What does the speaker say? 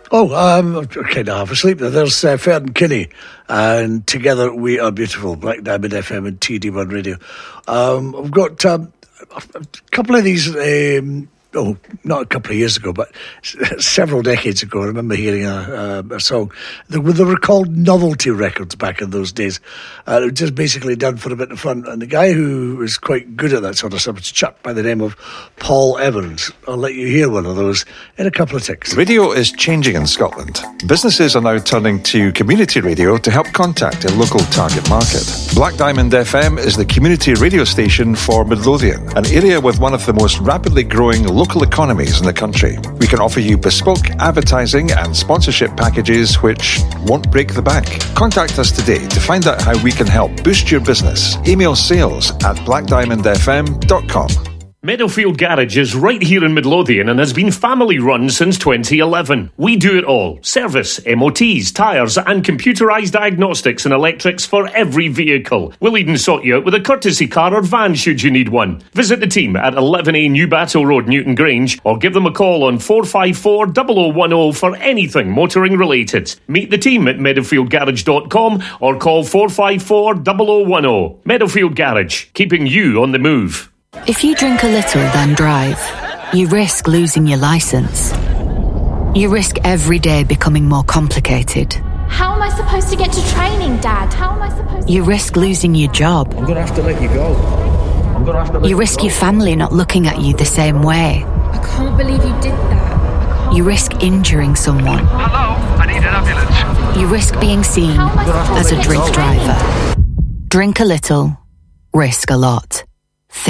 Kind of half asleep there. There's Ferdinand Kinney, and Together We Are Beautiful, Black Diamond FM and TD1 Radio. I've got a couple of these, not a couple of years ago, but several decades ago. I remember hearing a song. They were called novelty records back in those days. It was just basically done for a bit of fun. And the guy who was quite good at that sort of stuff was a chap by the name of Paul Evans. I'll let you hear one of those in a couple of ticks. Radio is changing in Scotland. Businesses are now turning to community radio to help contact a local target market. Black Diamond FM is the community radio station for Midlothian, an area with one of the most rapidly growing local economies in the country. We can offer you bespoke advertising and sponsorship packages which won't break the bank. Contact us today to find out how we can help boost your business. Email sales@blackdiamondfm.com. Meadowfield Garage is right here in Midlothian and has been family run since 2011. We do it all. Service, MOTs, tyres and computerised diagnostics and electrics for every vehicle. We'll even sort you out with a courtesy car or van should you need one. Visit the team at 11A New Battle Road, Newton Grange, or give them a call on 454 0010 for anything motoring related. Meet the team at meadowfieldgarage.com or call 454 0010. Meadowfield Garage, keeping you on the move. If you drink a little, then drive, you risk losing your licence. You risk every day becoming more complicated. How am I supposed to get to training, Dad? How am I supposed to... You risk losing your job. I'm going to have to let you go. You risk your family not looking at you the same way. I can't believe you did that. You risk injuring someone. Hello, I need an ambulance. You risk being seen as a drink driver. Drink a little, risk a lot.